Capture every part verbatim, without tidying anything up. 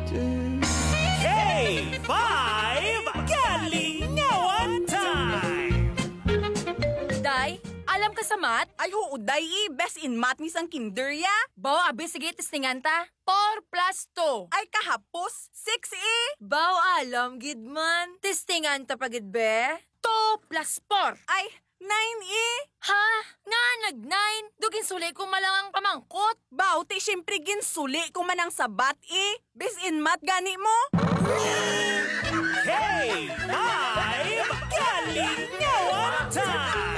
K five Kalingawan Time! Day, alam ka sa math? Ay, ho, day, eh. Best in math ni sang kinder, ya. Bawa, abi, sige, testingan ta. four plus two. Ay, kahapos. Six, eh. Bawa, alam, gid man. Testingan ta pagid be. two plus four. Ay, nine, eh. Ha? Nga, nag-nine. Dugin suli ko malang ang pamangkot. Baw, te, syempre ginsuli kung manang sabat, eh. Best in math, gani mo. K five Kalingawan Time!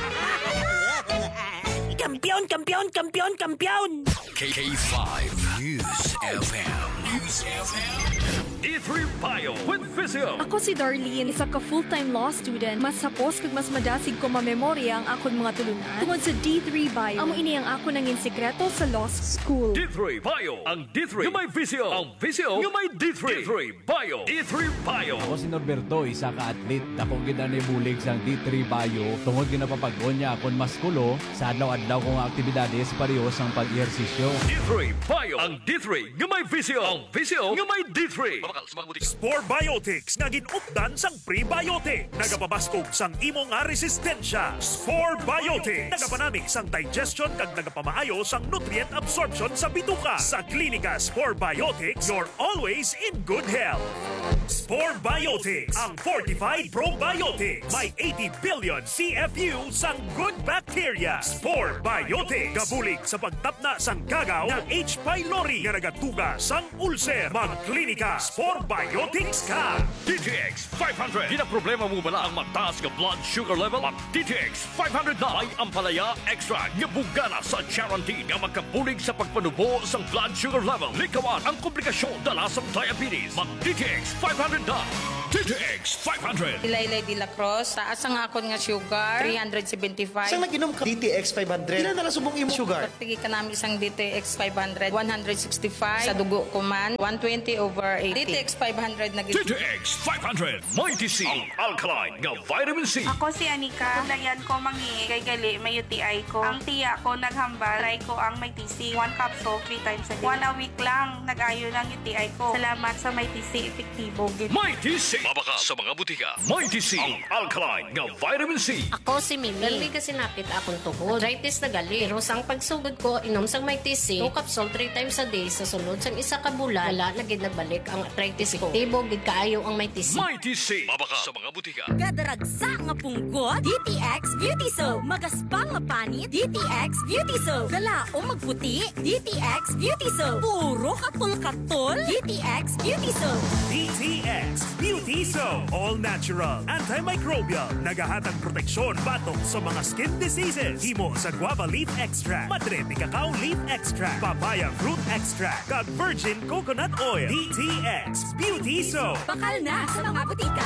Kampiyon, kampiyon, kampiyon, kampiyon! K five News F M. News F M. D three Bio with Visio. Ako si Darlene, isa ka full-time law student. Mas sapos kag mas madasig ko mamemorya ang akon mga tulunan. Tungod sa D three Bio, amo ini ang ako nangin sekreto sa law school. D three Bio. Ang D three nga may Visio. Ang Visio nga may D three. D three Bio. D three Bio. Ako si Norberto, isa ka atlet. Dako gid ani bulig sang D three Bio. Tungod ginapapag-on niya akon maskulo sa adlaw-adlaw kong aktibidades pareho sang pag-ehersisyo. D three Bio. Ang D three nga may Visio. Ang Visio nga may D three. Spore Biotics nga ginupdan sang prebiotic. Nagapabaskog sang imong nga resistensya. Spore Biotics. Nagapanami sang digestion kag nagapamaayo sang nutrient absorption sa bituka. Sa klinika Spore Biotics, you're always in good health. Spore Biotics, ang fortified probiotics. May eighty billion C F U sang good bacteria. Spore Biotics. Gabulig sa pagtapna sang kagaw ng H. pylori nga nagatuga sang ulcer. Magklinika Spore Biotics ka. D T X five hundred. Di na problema mo bala ang magtaas nga blood sugar level? Ang D T X five hundred na ay ampalaya extra nga bugana sa guarantee nga magkabulig sa pagpanubo sang blood sugar level. Likawan ang komplikasyon dala sa diabetes. Mag D T X five hundred na. D T X five hundred. Ilaylay de la Cruz, taas ang akon nga sugar, three seventy-five. Saan naginom ka? D T X five hundred. Ilan na lang subong imo sugar? Pagtigi ka namin isang D T X five hundred, one sixty-five. Sa dugo ko man, one twenty over eighty. D T X five hundred na D T X five hundred. Mighty C. Ang alkaline nga vitamin C. Ako si Anika. Dayan ko mangi kay gali may U T I ko. Ang tiya ko naghambal. Try ko ang may T C. One capsule, three times a day. One a week lang. Nag-ayo lang U T I ko. Salamat sa may T C. Epektibo. Mighty C. Mabaka sa mga butika. Mighty C. Ang alkaline nga vitamin C. Ako si Mimi. Dali kasi napit akong tuhod. Arthritis na gali. Pero sang pagsugod ko, inom sang may T C. Two capsule, three times a day. Sa sunod sang isa ka bulan, wala na gid nagbalik ang arthritis ko. Tibo gid kaayo ang may T C. Mighty C. Mabaka sa mga butika. Gadaragsa nga punggot, D T X Beauty Soap. Magaspang nga panit, D T X Beauty Soap. Dala o magputi, D T X Beauty Soap. Puro kapul-katol, D T X Beauty Soap. D T X Beauty Soap. All natural, antimicrobial, nagahatag proteksyon batok sa mga skin diseases. Himo sa guava leaf extract, madre de cacao leaf extract, papaya fruit extract, kag virgin coconut oil. D T X Beauty Soap. Bakal na sa mga butika.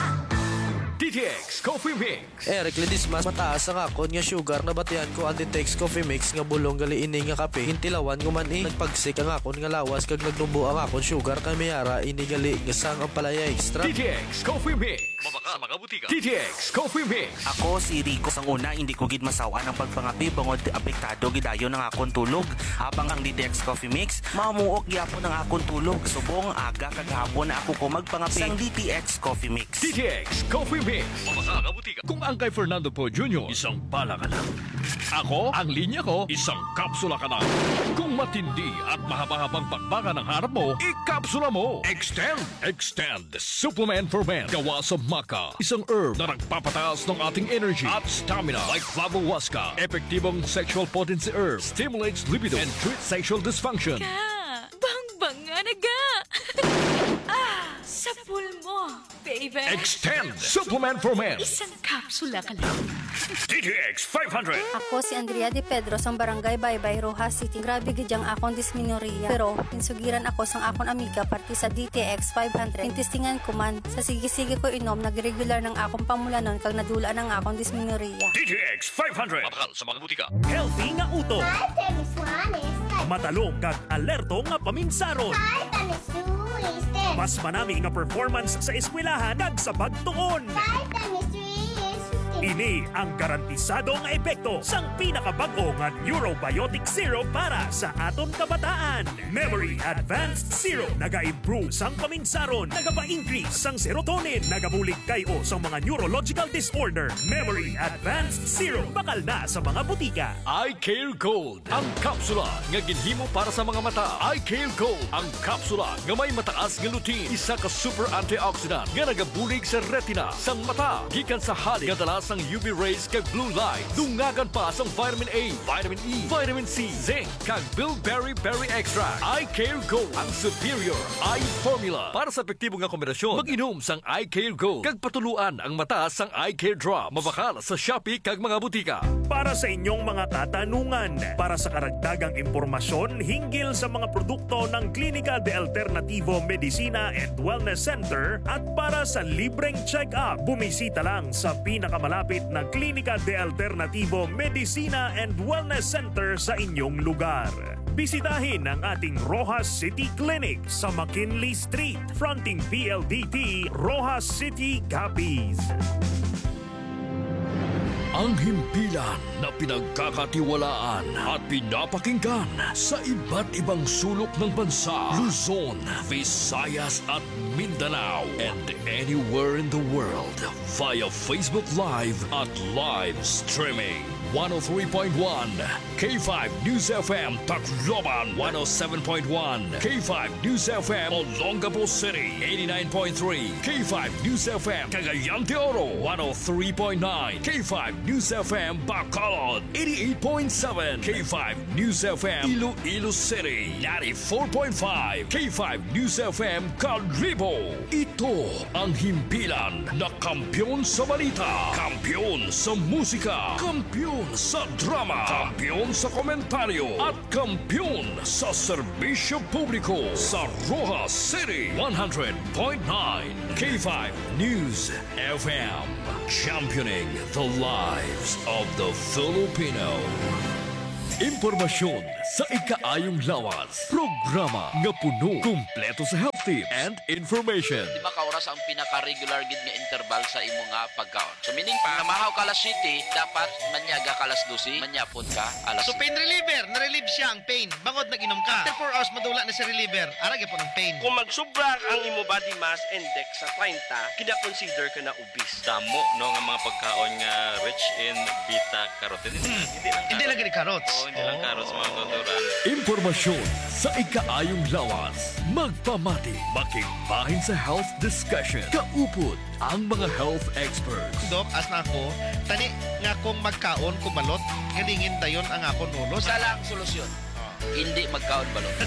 D T X Coffee Mix. Eric Ledismas, mataas ang akon nga sugar na batian ko ang D T X Coffee Mix nga bulong gali ini nga kape. Hintilawan ko man eh. Nagpagsik ang akon nga lawas kag nagnubo ang akon sugar kay mayara ini gali nga sang ang palaya extra. D T X Coffee Mix. Mabaka sa mga butika. D T X Coffee Mix. Ako si Rico. Sang una, hindi ko gid masawa ng pagpangapi bangod apektado gidayo ng akon tulog. Habang ang D T X Coffee Mix, mamuok gyapon ng akon tulog. Subong aga kag hapon na ako ko magpangapi sang D T X Coffee Mix. D T X Coffee Mix. Mabaka ka butika. Kung ang kay Fernando Po Junior, isang bala ka lang. Ako, ang linya ko, isang kapsula ka lang. Kung matindi at mahaba-habang bakbaka ng harap mo, ikapsula mo. Extend. Extend. Supplement for men. Gawa sa maca. Isang herb na nagpapataas ng ating energy at stamina. Like Flavowaska. Epektibong sexual potency herb. Stimulates libido and treats sexual dysfunction. Ka, bang-bang nga naga. Ah, sa pulmo, baby. Extend. Supplement for men. Isang kapsula ka lang. D T X five hundred. Ako si Andrea De Pedro sang Barangay Baybay, Rojas City. Grabe gidyang akong dysmenorrhea. Pero insugiran ako sang akong amiga parte sa D T X five hundred. Intistingan ko man sa sige-sige ko inom nagregular ng akong pamulanon kag nadula ng akong dysmenorrhea. D T X five hundred. Mabakal sa mga butika. Healthy nga uto. Matalong kag alerto nga paminsaron. Mas manami nga performance sa eskwelahan kag sa pagtuon. Ini ang garantisado nga epekto sang pinakabag-o nga Neurobiotic Syrup para sa aton kabataan. Memory Advanced Syrup naga-improve sang paminsaron, nagapa-increase sang serotonin, nagabulig kayo sa mga neurological disorder. Memory Advanced Syrup bakal na sa mga butika. Eye Care Gold, ang kapsula nga ginhimo para sa mga mata. Eye Care Gold, ang kapsula nga may mataas nga lutein, isa ka super antioxidant nga nagabulig sa retina sang mata. Gikan sa halik nga dala sang U V rays kag blue light. Dungagan pa sang vitamin A, vitamin E, vitamin C, zinc kag bilberry berry extract. Eye Care Gold, ang superior eye formula para sa epektibo nga kombinasyon. Mag-inom sang Eye Care Gold kag patuluan ang mata sang Eye Care Drop. Mabakal sa Shopee kag mga butika. Para sa inyong mga katanungan, para sa karagdagang impormasyon hinggil sa mga produkto ng Klinika de Alternativo Medicina and Wellness Center at para sa libreng check-up, bumisita lang sa pinakamalapit na Klinika de Alternativo Medicina and Wellness Center sa inyong lugar. Bisitahin ang ating Rojas City Clinic sa McKinley Street, fronting P L D T, Rojas City, Capiz. Ang himpilan na pinagkakatiwalaan at pinapakinggan sa iba't ibang sulok ng bansa, Luzon, Visayas at Mindanao, and anywhere in the world via Facebook Live at live streaming. one oh three point one K five News F M Tacloban, one oh seven point one K five News F M Olongapo City, eighty-nine point three K five News F M Cagayan de Oro, one oh three point nine K five News F M Bacolod, eighty-eight point seven K five News F M Iloilo City, ninety-four point five K five News F M Calibo. Ito ang himpilan na kampiyon sa balita, kampiyon sa musika, kampiyon sa drama, kampiyon sa komentaryo, at kampiyon sa serbisyo publiko sa Rojas City, one hundred point nine K five News F M, championing the lives of the Filipino. Impormasyon sa ikaayong lawas. Programa nga puno, kumpleto sa health tips and information. Di ba ka oras ang pinaka-regular gid nga interval sa imo nga pagkaon? So meaning pa, namahaw ka alas siyete, dapat manyaga ka alas dose, manyapon ka alas So pain reliever, na-relieve siya ang pain. Bangod nag-inom ka. After four hours madula na si reliever, arag po ng pain. Kung magsubra ang imo body mass index sa thirty, kina-consider ka na obese. Damo no nga mga pagkaon nga rich in beta-carotene. Hmm. Hindi lang hindi lang gani carrots. Oh, hindi lang carrots mga kulturan. Impormasyon sa ikaayong lawas. Magpamati, makigbahin sa health discussion. Kaupod ang mga health experts. Dok, as na ako, tani nga kung magkaon kumalot, galingin dayon ang akong ulo. Sa lang solusyon. Oh. Hindi magkaon balot.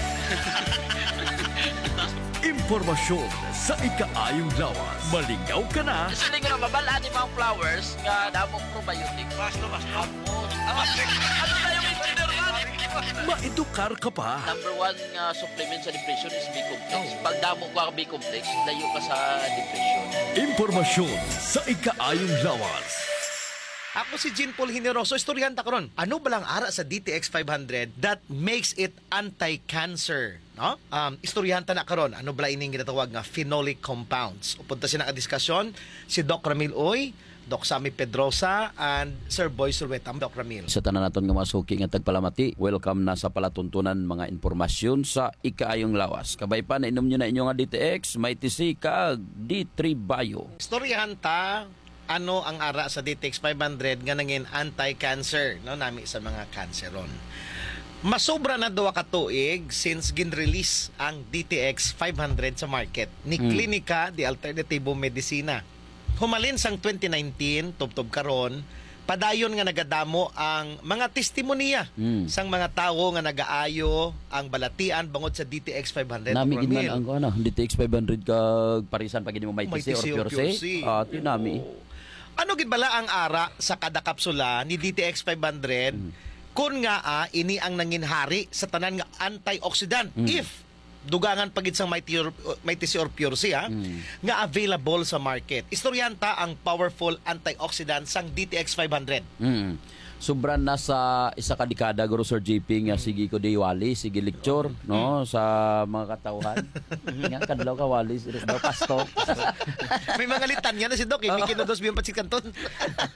Impormasyon sa ikaayong lawas. Malingaw ka na. Sa linggo na mabalaan ni mga flowers nga damong probiotic. Basto, basto. Ano na yung engineer man? Maedukar ka pa. Number one nga supplement sa depression is B-complex. Pag damo ka B-complex, layo ka sa depression. Impormasyon sa ikaayong lawas. Ako si Jean Paul Hineroso, istoryanta ko ron. Ano ba lang ara sa D T X five hundred that makes it anti-cancer? No? Um, istoryanta na karon. Ano ba ining ginatawag nga phenolic compounds? Upunta siya ng diskusyon si Doc Ramil Oy, Doc Sammy Pedrosa, and Sir Boy Sulweta. Doc Ramil. Sa tanan naton nga mga suki nga tagpalamati, welcome na sa palatuntunan mga impormasyon sa ikaayong lawas. Kabay pa, nainom nyo na inyo nga D T X, may T C kag D three Bio. Istoryanta, ano ang ara sa D T X five hundred nga nangin anti-cancer, no, nami sa mga kanseron. Masobra na duwa ka tuig since gin-release ang D T X five hundred sa market ni mm. Klinika de Alternativo Medicina. Humalin sang twenty nineteen, tubtob karon, padayon nga nagadamo ang mga testimonya mm. sang mga tawo nga nagaayo ang balatian bangod sa D T X five hundred. Nami gid man ang ano, D T X five hundred kag parisan pag mo may T C or pure C. Ah, tinami. Oh. Ano gid bala ang ara sa kada kapsula ni D T X five hundred? Mm. Kun nga ah, ini ang nanginhari sa tanan nga antioxidant. Mm. If dugangan pagid sang may T C or pure C ha, mm. nga available sa market. Istoryanta ang powerful antioxidant sang D T X five hundred. Mm. Sobra na sa isa ka dekada guro Sir J P nga sige ko di wali, sige lecture no sa mga katawhan. Nga kadlaw ka wali, daw pasto. May mga litanya na si Doc, eh, may kinodos biyon patsit kanton.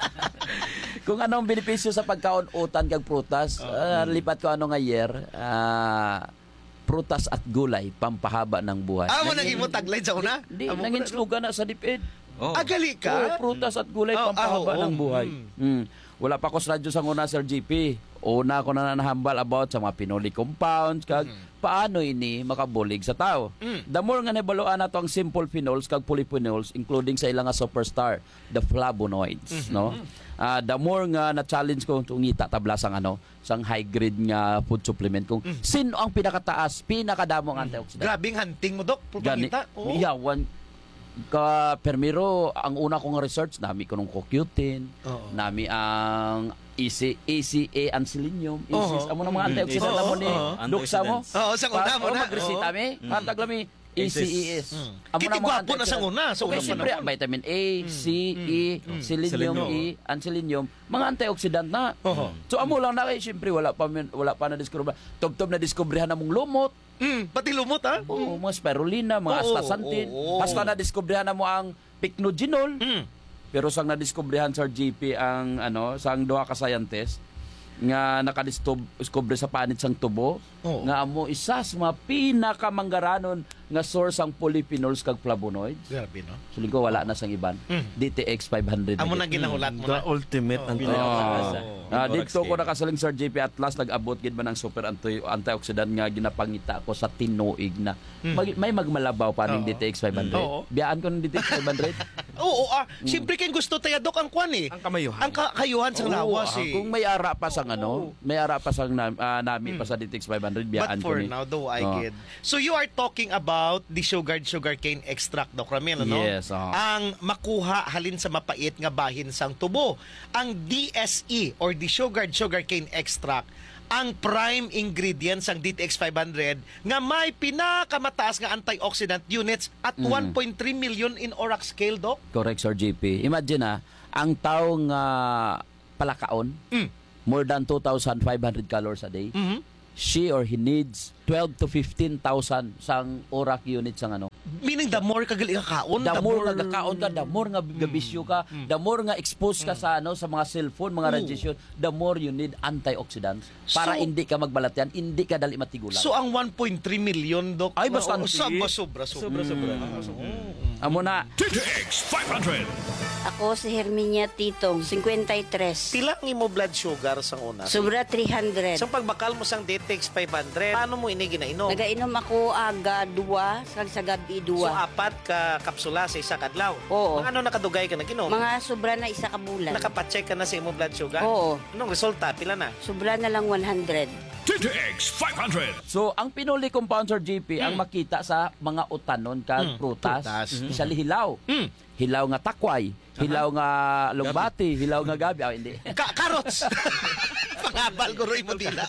Kung anong benepisyo sa pagkaon-utan kag prutas, ah, lipat ko ano nga year, ah, prutas at gulay, pampahaba ng buhay. Ah, mo naging mo tagline sa una? Di, Amo nangin ko na- slogan na sa DepEd. Oh. Agali ka? Oo, prutas at gulay, Oh, pampahaba ah, oo. ng buhay. Mm. Wala pa ko sa radyo sa una, Sir G P. Una ako na nahambal about sa mga pinoli compounds, kag paano ini makabulig sa tao. Mm. The more nga nabaluan nato ang simple phenols kag polyphenols, including sa ilang nga superstar, the flavonoids, Mhm. no? Ah, the more nga na-challenge ko itong ngita tablasang ano, sang high grade nga food supplement kung sino ang pinakataas, pinakadamong antioxidant. Grabing hunting mo, Dok. Gani, Pupangita. Oo. iyawan ka permiro ang una kong research nami kunong cocutin, Oo. nami ang E C A C A and selenium, Oo. isis amo na mga Mm. antioxidant Oo, mo ni oo. duksa mo. Oo, sa una mo na. magresita Oo. mi, Mm. kantag lami E C E S. Mm. Amo Kiti na mga gwapo na sa antioxidant. una, sa Okay, unang siyempre, panahon. vitamin A, C, E, selenium, Selenium. E, and selenium, mga antioxidant na. So amo lang na kay siyempre wala pa min- wala pa na diskubre. Tubtob na diskubrihan namong lumot. Mm, pati lumot ha? Oo, mga spirulina, mga Oo, astaxanthin. oo. Basta na diskubrihan na mo ang pycnogenol. Mm. Pero sang nadiskubrihan sa G P ang ano, sang duha ka scientist nga nakadiskubre sa panit sang tubo Oo. nga amo isa sa mga pinakamanggaranon nga source ang polyphenols kag flavonoids. Grabe, no? Suling ko wala na sang iban. Mm. D T X five hundred. Amo na ginahulat mo na. The ultimate Oh. antioxidant. Oh. Ah, dito ko nakasaling Sir J P Atlas nag-abot gid man ang super anti- antioxidant nga ginapangita ko sa tinuig na Mm. Mag- may magmalabaw pa ning Oo. D T X five hundred. Oo. Biyaan ko ng D T X five hundred. Oo, ah, siyempre kayong gusto tayo, Dok, ang kwan eh. Ang kamayuhan. Ang ka- kayuhan sa Oo, lawas ah, eh. Kung may ara pa sang ano, may ara pa sang na, ah, nami pa sa D T X five hundred biyaan But for ko ni. now, though, I Oh. get. So you are talking about the sugared sugarcane extract, Doc Ramil, ano? Yes, oh. Ang makuha halin sa mapait nga bahin sang tubo. Ang D S E or the sugared sugarcane extract ang prime ingredient sang D T X five hundred nga may pinakamataas nga antioxidant units at Mm. one point three million in O R A C scale, Doc. Correct, Sir J P. Imagine na, ang tao nga palakaon, Mm. more than two thousand five hundred calories a day, Mhm. she or he needs twelve to fifteen thousand sang O R A C units sang ano. Meaning the more kagali ka kaon, The more nga gakaon ka, the more nga gabisyo ka, the more nga exposed ka sa ano sa mga cellphone, mga Mm. radiation, the more you need antioxidants para So- hindi ka magbalatyan, hindi ka dali matigulan. So ang one point three million, Doc. Ay, bastante. Sobra, sobra, sobra. Sobra-sobra. Mm. Amo na. D T X five hundred. Ako si Herminia Titong, fifty-three. Pila ang imo blood sugar sa una? Sobra three hundred. Sa pagbakal mo sang D T X five hundred, paano mo ini ginainom? Nagainom ako aga duwa, kag sa gabi So duwa. apat ka kapsula sa isa kadlaw. Oo. Mga ano nakadugay ka naginom? Mga sobra na isa ka bulan. Nakapacheck ka na sa imo blood sugar? Oo. Anong resulta? Pila na? Sobra na lang one hundred. D T X five hundred. So, ang pinuli compound, Sir G P, ang makita sa mga utanon kag Mm, prutas, prutas. isa li hilaw. Hilaw nga takway, hilaw nga lugbati, hilaw nga gabi. Ah, hindi. Ka carrots. Pangabal ko rin mo dila.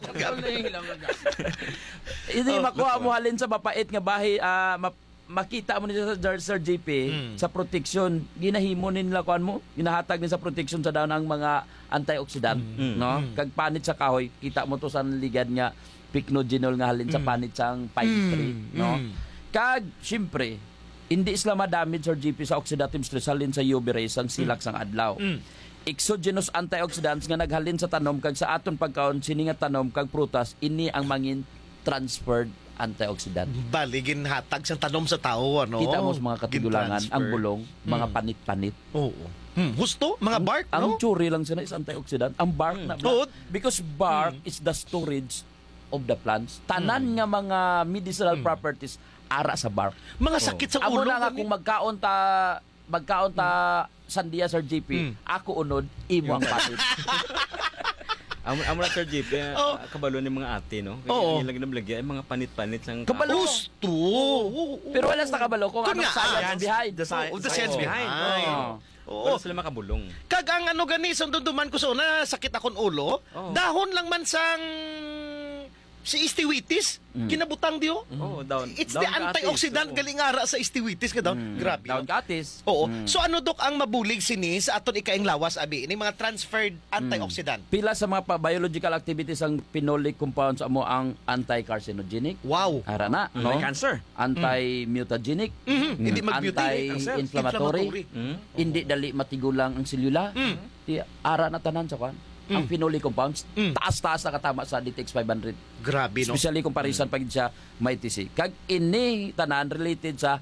Hindi Oh, makuha mo halin sa mapait nga bahay, ah, map- makita mo nila sa Sir J P sa protection, ginahimo nila kuan mo, ginahatag ni sa protection sa daw ng mga antioxidant, no? Kag panit sa kahoy, kita mo to sa ligad nga pycnogenol nga halin sa panit sang pine tree, no? Kag syempre, hindi sila madamage Sir G P sa oxidative stress halin sa U V rays ang silak sang adlaw. Exogenous antioxidants nga naghalin sa tanom kag sa aton pagkaon sini nga tanom kag prutas ini ang mangin transferred antioxidant. Baligin hatag sa tanom sa tao, ano? Kita mo sa mga katigulangan, Gin-transfer. ang bulong, mga Mm. panit-panit. Oo. Hmm, husto, mga ang, bark, Ang no? tsuri lang sila is antioxidant. Ang bark na. Oo. Because bark is the storage of the plants. Tanan nga mga medicinal properties ara sa bark. Mga sakit sa Amo ulo. na nga kami. kung magkaon ta magkaon ta sandiya Sir G P, ako unod imo ang panit. Amo amo na Sir Jeep, eh, Oh. kabalo ni mga ate, no? Oo. Yung lagi nablagyan, mga panit-panit sang Kabalo. Gusto. Pero wala sa kabalo kung Kung ano nga, science ah, behind. The science, Oh, the science behind. Oo. Oo. Wala sila makabulong. Kag ang ano gani, sa dunduman ko sa una, sakit akong ulo, Oo. dahon lang man sang Si istiwitis, Mm. kinabutang diyo. Oh, down. It's down the anti-oxidant katis, galing ara sa istiwitis ka daw. Mm. Grabe. Down no? katis. Oo. Mm. So ano dok ang mabulig sini sa aton ikaing lawas abi ini mga transferred antioxidant. Pila sa mga pa- biological activities ang phenolic compounds amo ang anti-carcinogenic. Wow. Ara na, no? Anti-cancer. Anti-mutagenic. Mhm. Hindi magmutate. Anti-inflammatory. Mm. Hindi dali matigulang ang selula. Mm. Di ara na tanan sa kwan. Mm. Ang phenolic compounds, Mm. taas-taas na katama sa D T X five hundred. Grabe no. Especially comparison pag siya may T C. Kag ini tanan related sa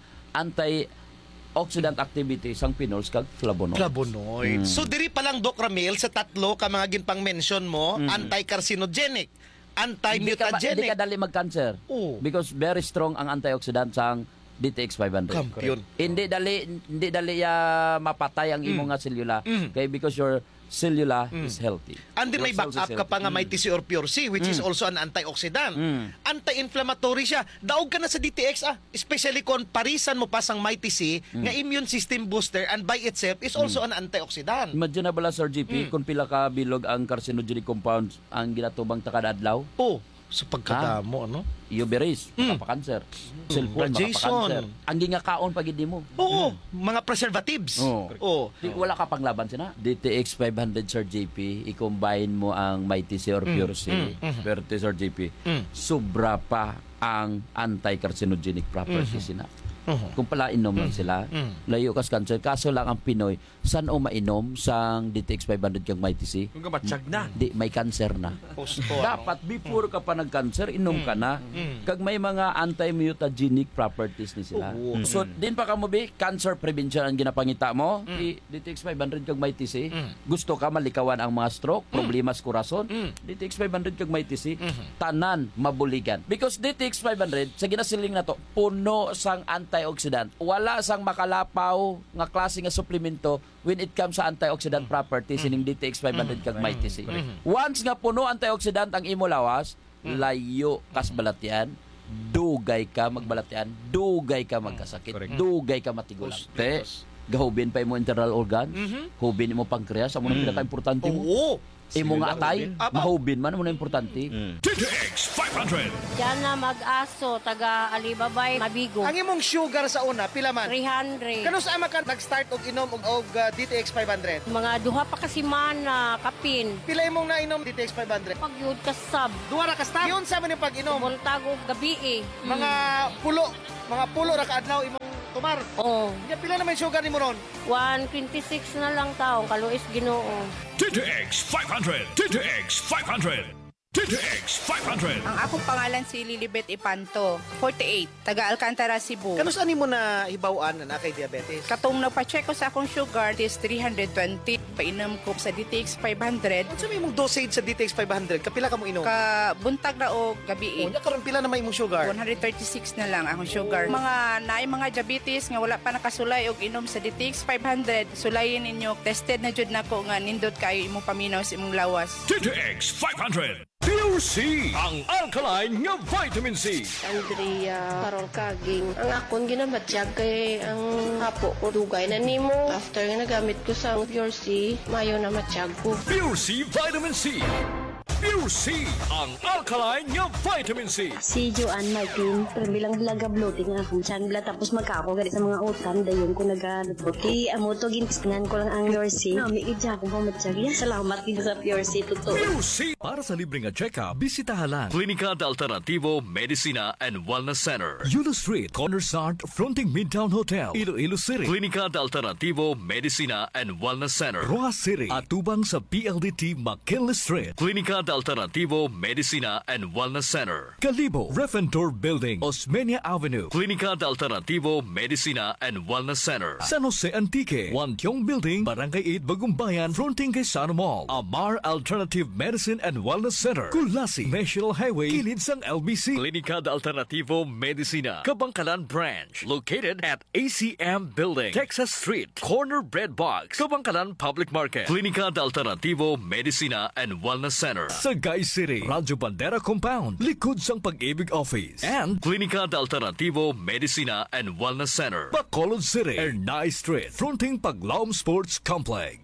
anti-oxidant activity sang phenols kag flavonoids. Flavonoids. Mm. So diri pa lang Doc Ramil sa tatlo ka mga ginpang mention mo, Mm. anti-carcinogenic, Hindi ka, ba- hindi anti-mutagenic. ka dali mag-cancer. Oh. Because very strong ang antioxidant sang D T X five hundred. Kampiyon. Hindi dali hindi dali ya mapatay ang imo Mm. nga selula. Mm. Kay because your cellular Mm. is healthy. And then Your may cells backup is ka pa nga healthy. may T C or Pure C which is Mm. also an antioxidant. Mm. Anti-inflammatory siya. Daog ka na sa D T X ah. Especially kung parisan mo pa sang may T C Mm. nga immune system booster and by itself is also an antioxidant. Imagine na bala Sir G Mm. P kung pila ka bilog ang carcinogenic compounds ang ginatubang takad adlaw. Oh, sa pagkadamo ano? U V rays, Mm. makapakanser. Cellphone, Radiation. makapakanser. Ang gingakaon pag hindi mo. Oo, mga preservatives. Oo. Oh. Di, wala ka panglaban sina. D T X five hundred Sir J P, i-combine mo ang may T C or Mm, Pure C, mm, mm. Pure T Sir J P, Mm. sobra pa ang anti-carcinogenic properties sina. Uh-huh. Kung pala inom lang sila, Mm. layo kas cancer. Kaso lang ang Pinoy, saan o mainom sang D T X five hundred kang may T C? Kung kamatsyag na. Di, may cancer na. Posto, Dapat before ka pa nag-cancer, inom ka na. Mm. Kag may mga anti-mutagenic properties ni sila. Oo. So, din pa ka mo be, cancer prevention ang ginapangita mo, Mm. i- D T X five hundred kag may T C. Mm. Gusto ka malikawan ang mga stroke, problema sa kurason, Mm. D T X five hundred kag may T C, Mhm. tanan mabuligan. Because D T X five hundred, sa ginasiling na to, puno sang antioxidant. Wala sang makalapaw nga klase nga suplemento when it comes sa antioxidant properties ining D T X five hundred kag may T C. Once nga puno antioxidant ang imo lawas, layo kas balatian, dugay ka magbalatian, dugay ka magkasakit, dugay ka matigulang. Te, gahubin pa imo internal organs, Mhm. hubin imo pancreas, amo na pinaka importante mo. Oo. Imo nga atay, mahubin man amo na importante. D T X five hundred. Diyan na mag-aso, taga Alibabay, Mabigo. Ang imong sugar sa una, pila man? three hundred. Kano sa ama ka nag-start og inom og, og uh, D T X five hundred? Mga duha pa kasi mana, kapin. Pila imong nainom D T X five hundred? Pagyud ka sab. Duha ra ka stop. Yun sa man yung pag-inom. Buntag og gabi eh. Mga pulo, mga pulo ra ka adlaw imong tumar. Oh. Nya pila naman yung sugar nimo ron? one twenty-six na lang taong, kaluis Ginoo. D T X five hundred. D T X five hundred. D T X five hundred. Ang akong pangalan si Lilibet Ipanto, forty-eight, taga Alcantara, Cebu. Kano sa nimo na hibawaan na nakay diabetes? Katong nagpa-check ko sa akong sugar is three hundred twenty. Painom ko sa D T X five hundred. Ano sa imong dosage sa D T X five hundred? Kapila ka mo inom? Ka buntag na o gabi. O, nya karon pila na may imong sugar? one thirty-six na lang akong sugar. Mga naay mga diabetes nga wala pa nakasulay og inom sa D T X five hundred, sulayin ninyo. Tested na jud nako nga nindot kayo imong paminaw sa imong lawas. D T X five hundred. Pure C, ang alkaline nga vitamin C. Andrea Carol Kaging. Ang akong ginabatyag kay ang hapo ko dugay na nimo. After nga nagamit ko sa Pure C, mayo na matyag ko. Pure C Vitamin C. Pure C, ang alkaline nga vitamin C. Si Joanne Martin, pero bilang laga bloating nga akong tiyan bila tapos magkako gali sa mga utan dayon ko nagalupot. Kaya amo to ginpisngan ko lang ang Pure C. No, may idya akong pamatyag. Ya, salamat din sa Pure C totoo. Pure C. Para sa libreng check-up, bisitahan lang Klinika de Alternativo Medicina and Wellness Center. Yulo Street, Corner Start, fronting Midtown Hotel, Iloilo City. Klinika de Alternativo Medicina and Wellness Center. Rojas City, atubang sa P L D T McKinley Street. Klinika de Alternativo Medicina and Wellness Center. Calibo, Refentor Building, Osmeña Avenue. Klinika de Alternativo Medicina and Wellness Center. San Jose Antique, Wantiong Building, Barangay eight, Bagumbayan, fronting kay Sano Mall. Amar Alternative Medicine and Wellness Center. Kulasi, National Highway, kilid sang L B C. Klinika de Alternativo Medicina, Kabangkalan Branch, located at A C M Building, Texas Street, Corner Bread Box, Kabangkalan Public Market. Klinika de Alternativo Medicina and Wellness Center. Sagay City, Radyo Bandera Compound, likod sang Pag-ibig Office. And Klinika de Alternativo Medicina and Wellness Center. Bacolod City, Ernay Street, fronting Paglaom Sports Complex.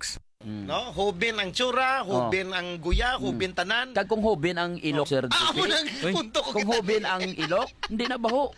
no? Hubin ang tsura, hubin ang guya, hubin tanan. Kag kung hubin ang ilok, Sir Ah, J P. amo nang punto ko Kung kita. hubin ang ilok, hindi na baho.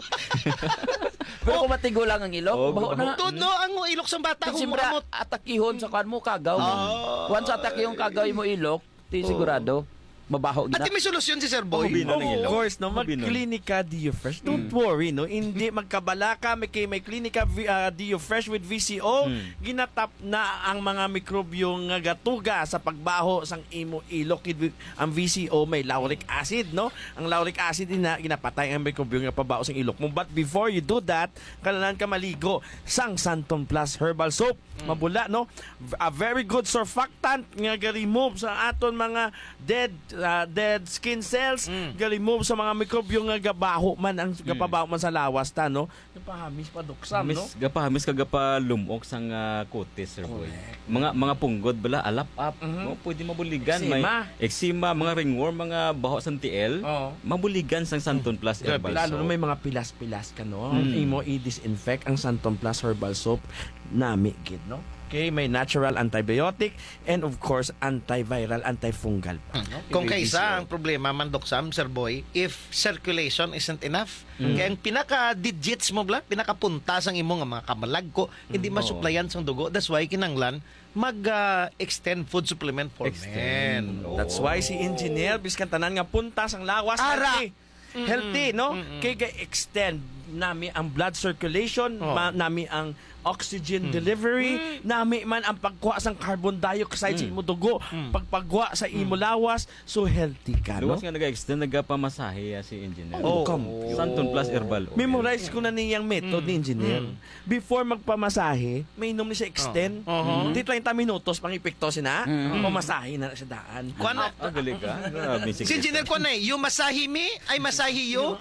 Pero kung matigo lang ang ilok, Oh, baho na. Tudno ang ilok sa bata Kasi siyempre, humramot. atakihon sa kuan mo, kagaw. Oh. Once atakihon kagaw mo ilok, di sigurado, mabaho At gina. may solusyon si Sir Boy. Of course, no, mag-Clinica DioFresh. Don't worry, no, hindi magkabala ka, may, may Clinica uh, DioFresh with V C O, Mm. ginatap na ang mga mikrobyo nga gatuga sa pagbaho sang imo ilok. Kid- Ang V C O may lauric acid, no? Ang lauric acid din na ginapatay ang mikrobyo nga pabaho sang ilok mo. But before you do that, kailangan ka maligo sang Santon Plus Herbal Soap. Mabula, no? A very good surfactant nga ga-remove sa aton mga dead uh, dead skin cells, ga-remove sa mga mikrobyo nga gabaho man ang gapabaho man sa lawas ta, no? Napahamis pa duksam, no? Hamis, gapahamis ka gapa lumok sang uh, kutis, Sir Boy. Mga mga punggod bala alap up, no? Pwede mabuligan, may Eczema. eczema, mga ringworm, mga baho sang tiel. Oo. Mabuligan sang Santon Plus Herbal Lalo na Soap. may mga pilas-pilas ka, no? Mm. Imo i-disinfect ang Santon Plus Herbal Soap nami gid, no? Okay, may natural antibiotic and of course antiviral, antifungal pa, no? Kung May kaisa V C O. ang problema man Doksam, Sir Boy, if circulation isn't enough, Mm. kaya ang pinaka-digits mo bla, pinakapuntas ang imo nga mga kamalag ko, hindi Mm. masuplayan sang dugo. That's why kinanglan mag-extend food supplement for men. That's why si engineer biskan tanan nga puntas ang lawas Ara. healthy. Healthy, no? Kay ga-extend nami ang blood circulation, Oh. ma- nami ang oxygen delivery, nami man ang pagkuha sang carbon dioxide sa imo dugo, pagpagwa sa imo lawas, so healthy ka, no? Luwas nga nag-extend, nagpamasahe uh, si engineer. Oh, Santon Plus Herbal Oil. Memorize ko na niyang method ni engineer. Before magpamasahe, may inom ni siya extend. Oh. Di thirty minutos pang epekto sina. Mm. Pamasahe na siya daan. Kuan na- Ah, galing ka. Grabe, sige. Si engineer ko na, you masahi me, ay masahi you.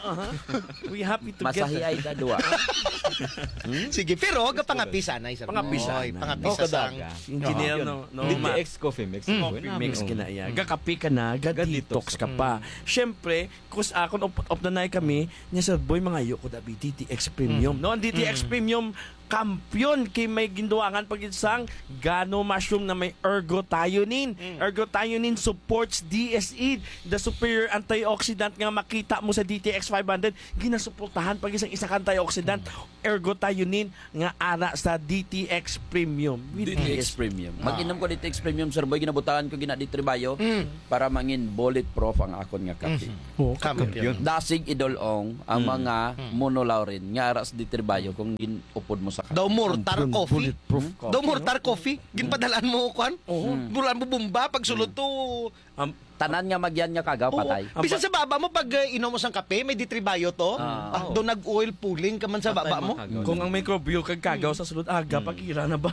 We happy to Masahi get ay dadua. Sige, pero gapangapis sana, Sir Pangapis Boy. sana. Pangapis Oh, sa sang. kadaga. Engineer, no, no, D T ma- X Coffee Mix. Mm. Boy, Coffee namin, mix oh. kinaya. Gakapi ka na, ga-detox ka pa. Siyempre, kus akon op, op na na kami, niya Sir Boy, mga ayoko dabi D T X Premium. No, ang D T X Premium, kampiyon kay may ginduangan pag isang gano mushroom na may ergothioneine. Ergothioneine supports D S E, the superior antioxidant nga makita mo sa D T X five hundred. Ginasuportahan pag isang isa kang antioxidant, ergothioneine nga ara sa D T X Premium. D T X Premium. Mag-inom ko D T X Premium, Sir Boy, ginabutangan ko gina di Tribayo para mangin bulletproof ang akon nga kape. Oh, kampiyon. Dasig idolong ang mga monolaurin nga ara sa di Tribayo kung ginupod mo sa Daw mortar coffee. Bulletproof coffee. Daw mortar coffee. Ginpadalaan mo kuan. Oo. Bulan mo bumba pag sulod to. Um, tanan nga magyan nga kagaw patay. Bisan sa baba mo pag uh, inom mo sang kape, may ditribayo to. Ah. Ah, doon nag-oil pulling ka man sa baba mo. Kung ang mikrobyo kag kagaw sa sulod aga, pag-ira na ba?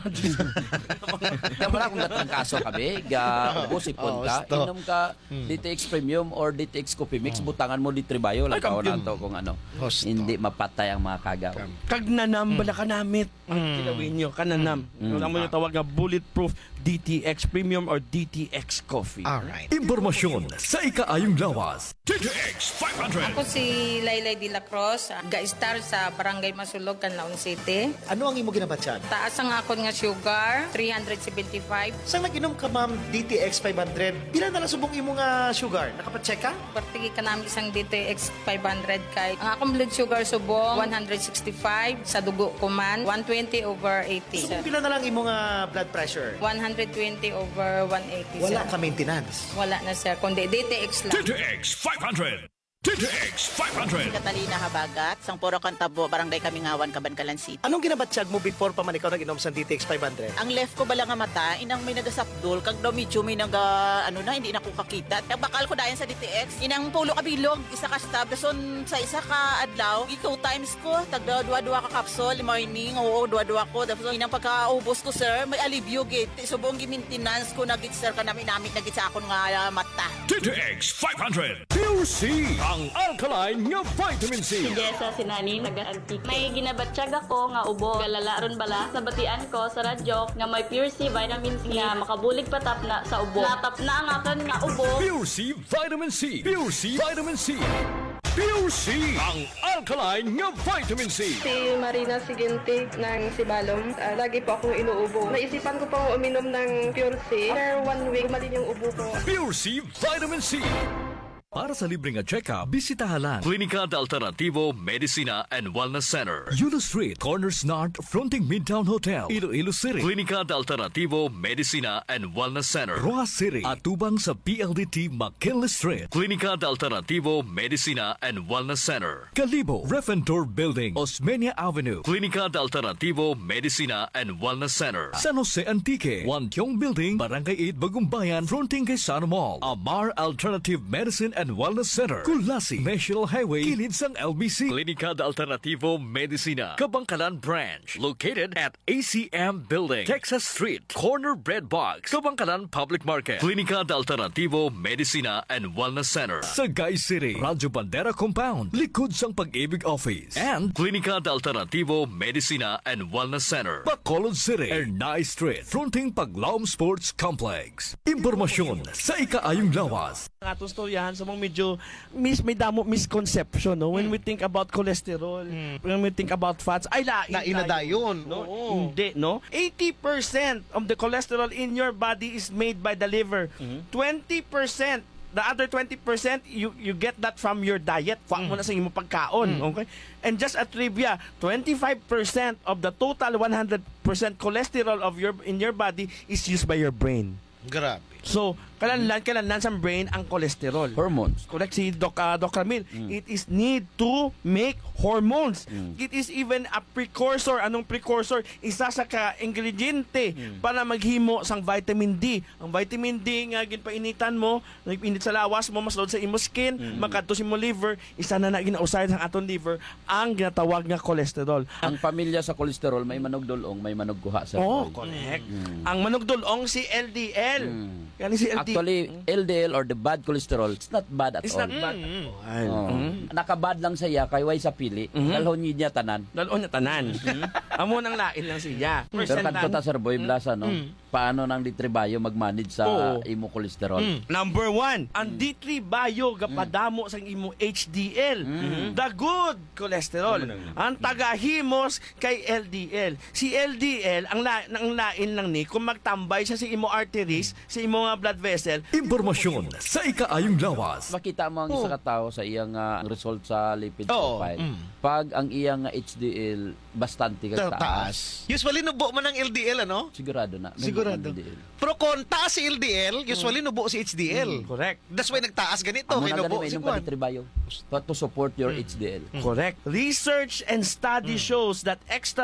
Kaya wala kung gatang kaso kabe, ga ubos ipon Oh, ka, sto. inom ka D T X Premium or D T X Coffee Mix, butangan mo di Tribayo lang Ay, kampiyon. ka to kung ano. Hosto. Hindi mapatay ang mga kagaw. Kag nanam bala ka namit. Kilawin nyo, kananam. Mm. Ang mo yung tawag nga bulletproof D T X Premium or D T X Coffee. Alright. Impormasyon sa ikaayong lawas. D T X five hundred. Ako si Laylay de la Cruz, ga-star sa Barangay Masulog, Canlaon City. Ano ang imo ginabatyan? Taas ang akon nga sugar, three seventy-five. Sang nag-inom ka ma'am D T X five hundred, pila na lang subong imo nga sugar? Nakapacheck ka? Partigi ka namin isang D T X five hundred kay ang akong blood sugar subong one sixty-five, sa dugo ko man one twenty over eighty. Subong pila na lang imo nga blood pressure? one twenty over one eighty. Wala sir. ka maintenance. Wala na sir, kundi D T X lang. D T X five hundred. D T X five hundred. Catalina Habagat, sang Puro Cantabo, Barangay Kamingawan, Cabancalan City. Anong ginabatsyag mo before pa man ikaw nag-inom sa D T X five hundred? Ang left ko bala nga mata, inang may nagasapdol, kag daw medyo may naga, ano na, hindi na ko kakita. Kag bakal ko dayan sa D T X, inang pulo ka bilog, isa ka stab, dason sa isa ka adlaw, two times ko, tag dua-dua ka capsule, morning, oo, dua-dua ko, dason inang pagkaubos ko, sir, may alivio gate, subong gi-maintenance ko, nagit sir, ka namin namit, nagit sa akon nga uh, mata. D T X five hundred. Pure C. Ang alkaline nga vitamin C. Si Jessa Sinani, nag-antik. May ginabatsyag ako nga ubo. Galalaron bala sa batian ko sa radyo nga may Pure C vitamin C nga makabulig patap na sa ubo. Natap na ang akin nga ubo. Pure C Vitamin C. Pure C Vitamin C. D Pure C, ang alkaline nga vitamin C. Si Marina Sigintig ng Sibalom, uh, lagi po akong inuubo. Naisipan ko pong uminom ng Pure C. After one week, gumalin yung ubo ko. Pure C Vitamin C. Para sa libreng check-up, bisitahan lang Klinika de Alternativo Medicina and Wellness Center, Yulo Street, Corners North, fronting Midtown Hotel, Iloilo City. Klinika de Alternativo Medicina and Wellness Center, Rojas City, atubang sa P L D T McKinley Street. Klinika de Alternativo Medicina and Wellness Center, Calibo, Refentor Building, Osmeña Avenue. Klinika de Alternativo Medicina and Wellness Center, San Jose Antique, Wantiong Building, Barangay eight, Bagumbayan, fronting kay Sana Mall. Amar Alternative Medicine and Wellness Center, Kulasi, National Highway, kilid sang L B C. Klinika de Alternativo Medicina, Kabangkalan Branch, located at A C M Building, Texas Street, Corner Bread Box, Kabangkalan Public Market. Klinika de Alternativo Medicina and Wellness Center, Sagay City, Radyo Bandera Compound, likod sang Pag-ibig Office, and Klinika de Alternativo Medicina and Wellness Center, Bacolod City, Ernay Street, fronting Paglaom Sports Complex. Impormasyon sa ikaayong lawas. Ang atong storyahan sa mga medyo mis, may damo misconception, no? When we think about cholesterol, when we think about fats, ay lain Lain na dayon. No? Oo. Hindi, no? eighty percent of the cholesterol in your body is made by the liver. twenty percent, the other twenty percent, you you get that from your diet. Kuha mo na sa imong pagkaon, okay? And just a trivia, twenty-five percent of the total one hundred percent cholesterol of your in your body is used by your brain. Grabe. So, kalanlan, kalanlan sa brain ang cholesterol. Hormones. Correct si Doc, uh, Doc Ramil. It is need to make hormones. It is even a precursor. Anong precursor? Isa sa ka-ingrediente para maghimo sang vitamin D. Ang vitamin D nga ginpainitan mo, nagpainit sa lawas mo, mas load sa imo skin, makadto sa imo liver, isa na na ginausay sa aton liver ang ginatawag nga cholesterol. Ang pamilya sa kolesterol, may manugdulong, may manugguha sa Oh, Roy. correct. Ang manugdulong si L D L. Yan si L D L. Actually, L D L or the bad cholesterol, it's not bad at It's all. not bad at all. Oh. Mm. Nakabad lang sa iya, kay way sa pili, dalhon niya tanan. Dalon niya tanan. Amo nang lain lang siya. Pero kanto ta Sir Boy Blasa, no? Mm. Paano nang D three Bio mag-manage sa Oo. imo cholesterol? Mm. Number one, ang D three Bio gapadamo sang imo H D L, the good cholesterol. Ang tagahimos kay L D L. Si L D L ang la, ang lain lang ni kung magtambay siya sa imo arteries, sa imo nga blood vessel. Impormasyon sa ikaayong lawas. Makita mo ang isa ka tao sa iyang uh, result sa lipid Oo. profile. Mm. Pag ang iyang H D L bastante kag taas. Taas. Usually nubo man ang L D L, ano? Sigurado na. May Sigurado. L D L. Pero kung taas si L D L, usually nubo si H D L. Correct. That's why nagtaas ganito. Amo Kaya na nubo gali si may Juan. D three Bio to, to support your H D L. Correct. Research and study shows that extra